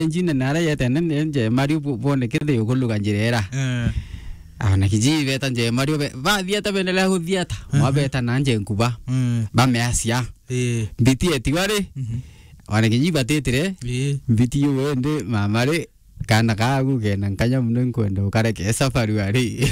njine nara yete nje Mario bone kede yokulu kanjirera ana kijive tanje Mario ba dieta benela ho dieta mabeta nanje nkuba ba measia biti etiware ana kijiba tetire biti wende mamare kana kagu kena kanya munen kwenda ukare ke safari wari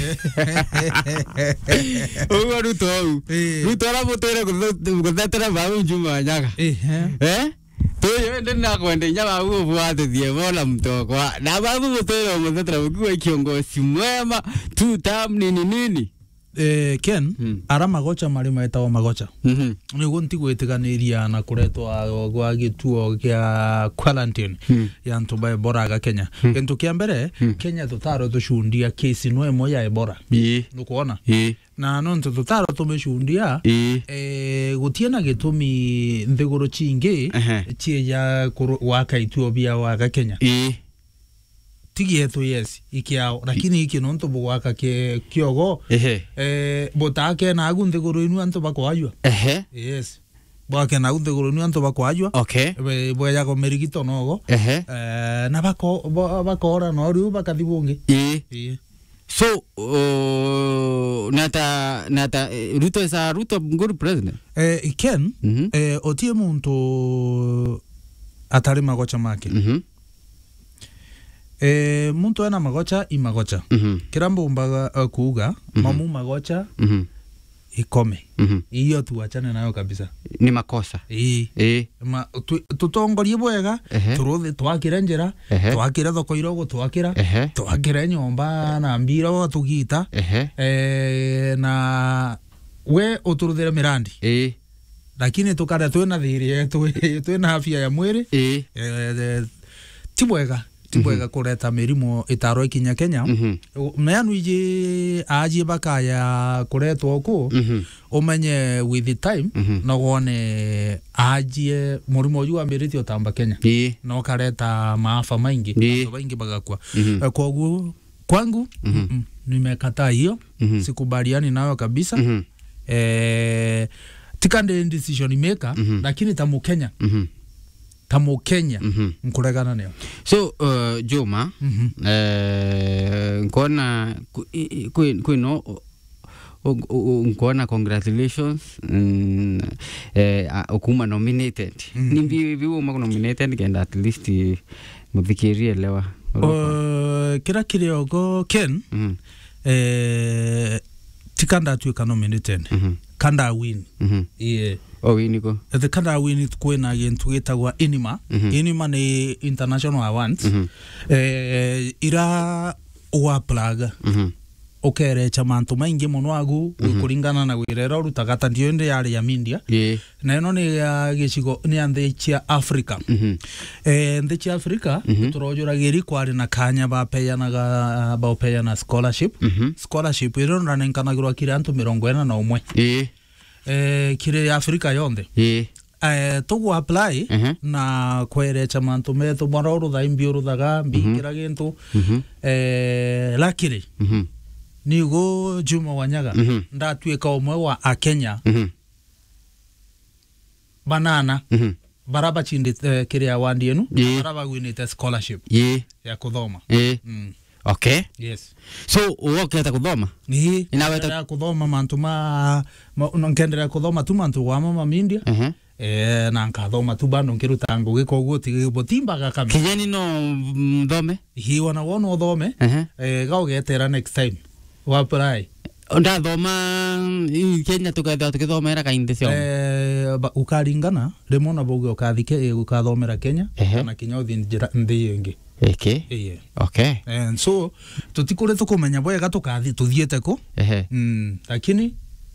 o ruto la motere ko tetera ba unjuma nyaka Toyo ndina kwende nyama uo buate die bola mtoko. Na babu mtoro mtetra ukiwa kiongozi mwema tu tam nini. Ken ara magocha mari maetawa magocha. Ni gonti gwetiganiria na kuretwa gwa gituo kia quarantine ya ntuba Ebola Kenya. Kintu kia mbere Kenya tutaro tushundia kesi no emo ya Ebola. Nukuona? Na no tutaro tumeshundia gutiena gitumi nthiguru chingi chie ya waka Ethiopia waka Kenya. Tigeto yes ikiao lakini iki no ntobo waka ke kiogo botake na agunde goro inu anto bakwajwa yes bake na agunde goro inu anto bakwajwa boya ko merigito nogo na bakora no ru bakadibunge so nata Ruto is a good president Ken otie muntu atari magocha make muntu ena magocha imagocha kirambo mbaga kuuga mamu magocha ikome iyo tuachane nayo kabisa ni makosa tutongorie bwega turuthe twakira njira twakira thoko irogo twakira nyomba na mbiro tugita na we uturuthira mirandi lakini tukara twena thiri twena afya ya mwiri tibwega kureta mirimo itaro ikinya Kenya nayanu ije aji bakaya kuretwa oku umenye with the time no wone aji murimo yu ambiriti otamba Kenya no kareta maafa maingi bagakwa kogu kwangu nimekataa hiyo sikubaliani nayo kabisa tikande decision maker lakini tamu Kenya nkuregana nayo so Juma nkona nkona congratulations okuma nominated nimbi biwo mako nominated kenda at least muthikirie lewa kira kiriogo Ken tikanda tuika nominated kanda win winiko the kanda win kwena gintu gitagwa Inima ni international awards ira wa plaga okere chamanto maingi muno agu kuringana na wirera rutagata ndio ndi yari ya India na ino ni gicigo ni anthe cia Africa nthe cia Africa turojuragiri kwari na kanya bapeana scholarship iro ranenkanagirwa kire antu 41 kire Africa yonde tugu apply na kwerecha mantu meto maroro tha imbio thaga mbikira gintu lakiri nigo Juma Wanyaga ndatweka umwe wa Akenya banana baraba chindi kire award yenu baraba winite scholarship ya kuthoma okay yes so uketa kuthoma inaweta kuthoma mantu nkendera kuthoma tu mantu wa mama mindia na nkathoma tu bando nkiruta ngugi koguo tigibotimbaga kame kinyeni no mthome hiwana wono thome gaugetera next time wa apply onda thoma Kenya tukithomera kainde cio ukaringana remona boge ukathike ukathomera Kenya na kinyothi ndi yengi okay and so tutikure tukumenya bwega tukathi tuthiete ko lakini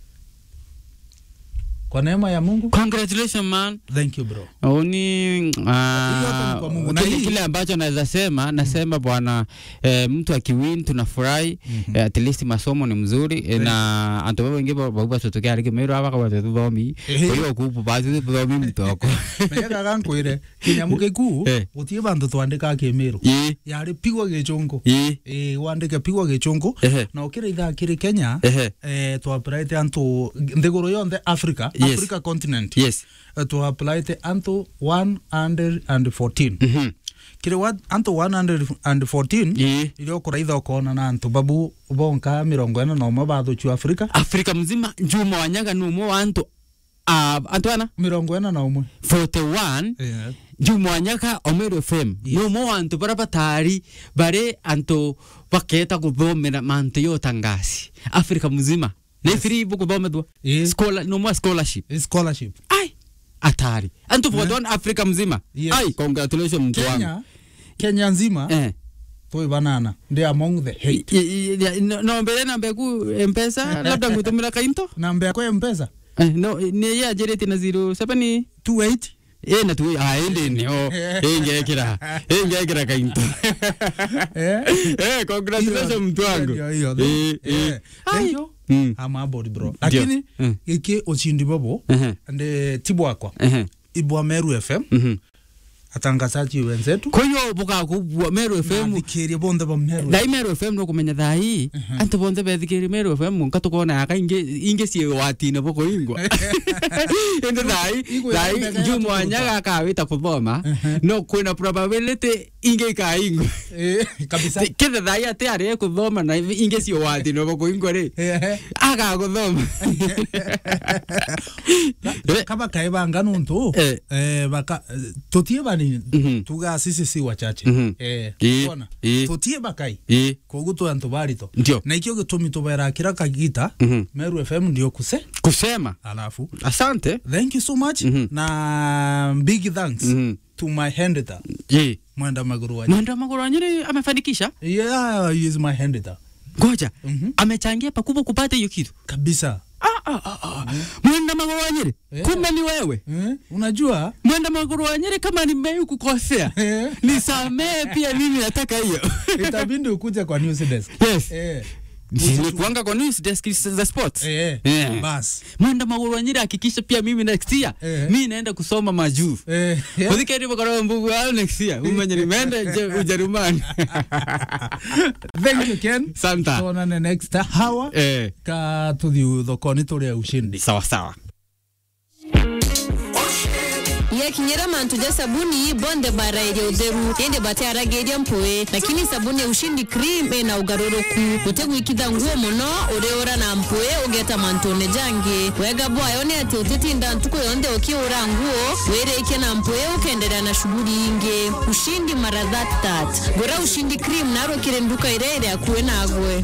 kwa neema ya Mungu congratulations man thank you bro oni kile ambacho nasema bwana mtu akiwin tunafurahi at least masomo ni mzuri na antoba wengi baba tutokea arike mero aba kwa tuthomi hiyo kupu baadhi tuthomi mtoko mega gankwire kinyamuke ku utie bantu twandika kimero yari pigwa gichungu wandike pigwa gichungu na ukira itha kiri Kenya to apply antu ndigoro yonde Africa continent yes to apply antu 114 kire what anto 114 ilio kuraitha ukona na anto babu bonka 40 na mabado chu Afrika mzima Juma Wanyaga numo anto Antoana 40 na umwe 41 Juma Wanyaga Omero FM numo anto barabatari bare anto baketa kubomera manto yo tangasi Afrika mzima na free buku bomedwa scholarship ai atari anto bodon Afrika mzima ai congratulations mtu wangu Kenya nzima toi banana they among the hate no mbele na mbeku M-Pesa labda ngutumira kainto na mbeko M-Pesa no ni ya jereti na 0728 na tu ende ni ingekira kainto congratulations mtu wangu ayo ama body bro lakini iki osindi bobo ande tibwakwa ibwa Meru FM atangazaji wenzetu koyo buka ku Meru FM ndikiri bonde ba Meru dai Meru FM no kumenya thai anto bonde bethikiri Meru FM nkato kona aka inge sie watina boko ingwa ende dai Juma Wanyaga akawita kuthoma no kuna probability inge ka ingwa kabisa kile dai ate ari kuthoma na inge sie watina boko ingwa re aga kuthoma kama kaibanga nuntu baka totie bani tuga sisi wachache bona totie bakai koguto anto barito na ikyo gitumi tubera kira kagita Meru FM ndio kusema alafu asante thank you so much na big thanks to my handler Mwenda Maguru Wanyere amefanikisha he is my handler ngoja amechangia pakubwa kupata hiyo kitu kabisa Mwenda Maguru Wanyere kumbe ni wewe unajua Mwenda Maguru Wanyere kama nimekukosea nisamee pia mimi nataka hiyo itabindi ukuje kwa news desk yes ni kuanga kwa news desk za sports bas Mwenda Maguru Wanyere hakikisha pia mimi next year mimi naenda kusoma majuu udhikeri bokaro mbugu au next year umenye nimeenda Ujerumani thank you Ken santa tuonane next hour ka tuthi thokoni turi ushindi sawa ya kinyera mantu ja sabuni bonde bara ile uderu yende bate arageria mpoe lakini sabuni ya ushindi cream na ugaroroku utegu ikitha nguo muno ureora na mpoe ugeta mantone jange wega bwa yone ati uteti ndantuko yonde okiura nguo were ike na mpoe ukendelea na shughuli inge ushindi mara that gora ushindi cream naro kirenduka ile akuwe na agwe